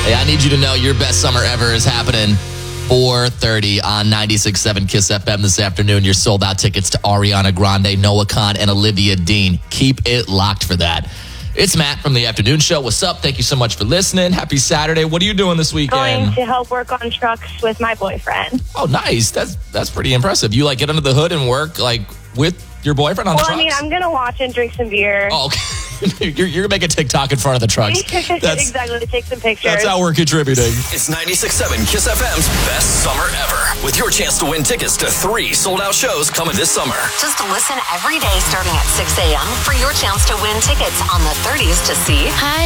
Hey, I need you to know your best summer ever is happening 4:30 on 96.7 KISS FM this afternoon. Your sold-out tickets to Ariana Grande, Noah Kahan, and Olivia Dean. Keep it locked for that. It's Matt from the Afternoon Show. What's up? Thank you so much for listening. Happy Saturday. What are you doing this weekend? Going to help work on trucks with my boyfriend. Oh, nice. That's pretty impressive. You get under the hood and work with your boyfriend on the trucks? Well, I mean, I'm going to watch and drink some beer. Oh, okay. You're going to make a TikTok in front of the trucks. Exactly. Take some pictures. That's how we're contributing. It's 96.7 KISS FM's best summer ever, with your chance to win tickets to 3 sold-out shows coming this summer. Just listen every day starting at 6 a.m. for your chance to win tickets on the 30s to see